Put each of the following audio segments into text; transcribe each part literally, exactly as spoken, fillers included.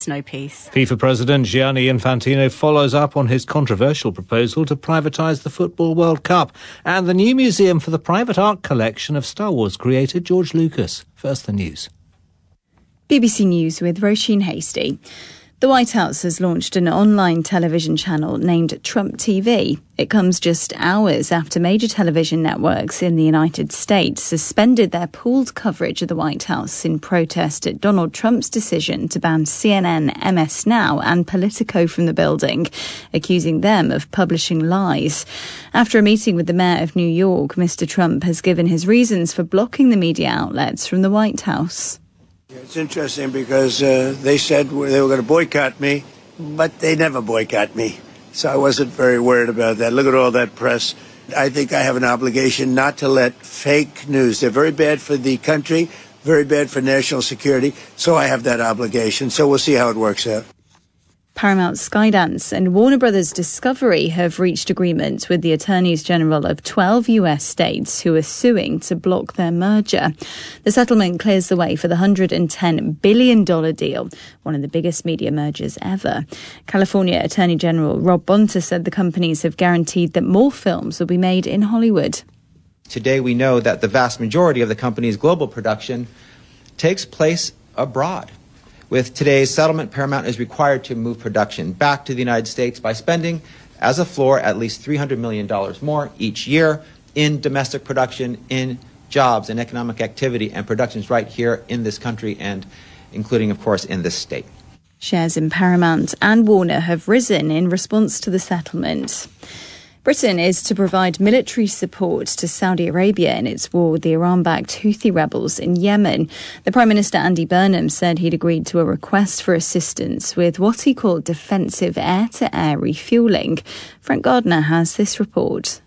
No peace. FIFA President Gianni Infantino follows up on his controversial proposal to privatise the Football World Cup and the new museum for the private art collection of Star Wars creator George Lucas. First, the news. B B C News with Roisin Hasty. The White House has launched an online television channel named Trump T V. It comes just hours after major television networks in the United States suspended their pooled coverage of the White House in protest at Donald Trump's decision to ban C N N, M S Now and Politico from the building, accusing them of publishing lies. After a meeting with the mayor of New York, Mister Trump has given his reasons for blocking the media outlets from the White House. It's interesting because uh, they said they were going to boycott me, but they never boycott me. So I wasn't very worried about that. Look at all that press. I think I have an obligation not to let fake news. They're very bad for the country, very bad for national security. So I have that obligation. So we'll see how it works out. Paramount Skydance and Warner Brothers Discovery have reached agreements with the attorneys general of twelve U S states who are suing to block their merger. The settlement clears the way for the one hundred ten billion dollars deal, one of the biggest media mergers ever. California Attorney General Rob Bonta said the companies have guaranteed that more films will be made in Hollywood. Today we know that the vast majority of the company's global production takes place abroad. With today's settlement, Paramount is required to move production back to the United States by spending, as a floor, at least three hundred million dollars more each year in domestic production, in jobs and economic activity and productions right here in this country and including, of course, in this state. Shares in Paramount and Warner have risen in response to the settlement. Britain is to provide military support to Saudi Arabia in its war with the Iran-backed Houthi rebels in Yemen. The Prime Minister Andy Burnham said he'd agreed to a request for assistance with what he called defensive air-to-air refuelling. Frank Gardner has this report.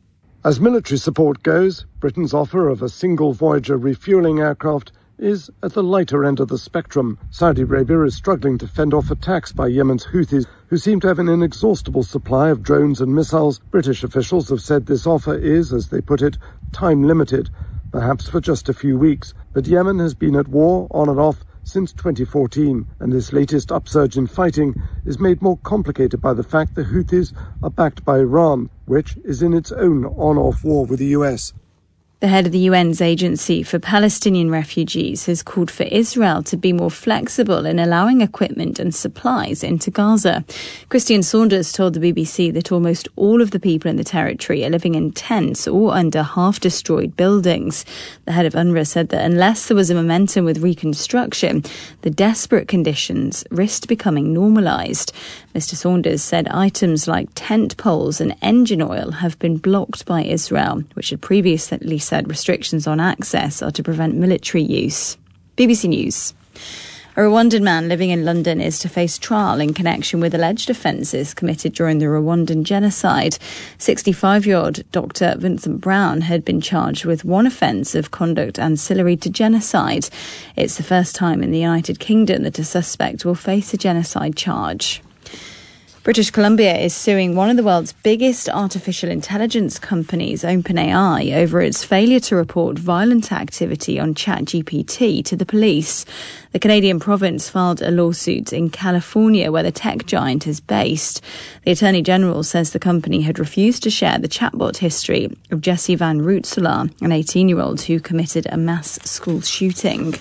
As military support goes, Britain's offer of a single Voyager refuelling aircraft is at the lighter end of the spectrum. Saudi Arabia is struggling to fend off attacks by Yemen's Houthis, who seem to have an inexhaustible supply of drones and missiles. British officials have said this offer is, as they put it, time-limited, perhaps for just a few weeks. But Yemen has been at war, on and off, since twenty fourteen, and this latest upsurge in fighting is made more complicated by the fact the Houthis are backed by Iran, which is in its own on-off war with the U S. The head of the U N's Agency for Palestinian Refugees has called for Israel to be more flexible in allowing equipment and supplies into Gaza. Christian Saunders told the B B C that almost all of the people in the territory are living in tents or under half-destroyed buildings. The head of UNRWA said that unless there was a momentum with reconstruction, the desperate conditions risked becoming normalised. Mister Saunders said items like tent poles and engine oil have been blocked by Israel, which had previously said restrictions on access are to prevent military use. B B C News. A Rwandan man living in London is to face trial in connection with alleged offences committed during the Rwandan genocide. sixty-five-year-old Doctor Vincent Brown had been charged with one offence of conduct ancillary to genocide. It's the first time in the United Kingdom that a suspect will face a genocide charge. British Columbia is suing one of the world's biggest artificial intelligence companies, OpenAI, over its failure to report violent activity on ChatGPT to the police. The Canadian province filed a lawsuit in California where the tech giant is based. The Attorney General says the company had refused to share the chatbot history of Jesse Van Rootselaar, an eighteen-year-old who committed a mass school shooting.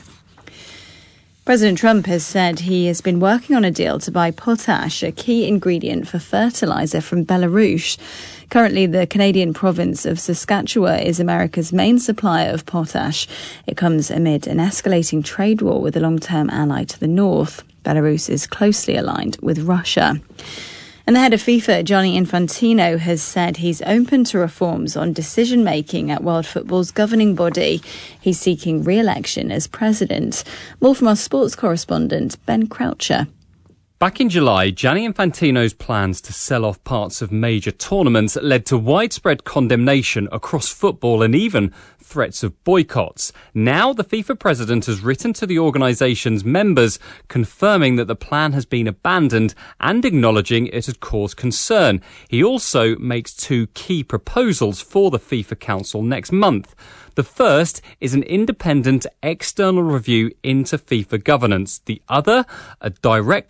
President Trump has said he has been working on a deal to buy potash, a key ingredient for fertilizer, from Belarus. Currently, the Canadian province of Saskatchewan is America's main supplier of potash. It comes amid an escalating trade war with a long-term ally to the north. Belarus is closely aligned with Russia. And the head of FIFA, Gianni Infantino, has said he's open to reforms on decision-making at World Football's governing body. He's seeking re-election as president. More from our sports correspondent, Ben Croucher. Back in July, Gianni Infantino's plans to sell off parts of major tournaments led to widespread condemnation across football and even threats of boycotts. Now, the FIFA president has written to the organisation's members confirming that the plan has been abandoned and acknowledging it had caused concern. He also makes two key proposals for the FIFA Council next month. The first is an independent external review into FIFA governance. The other, a direct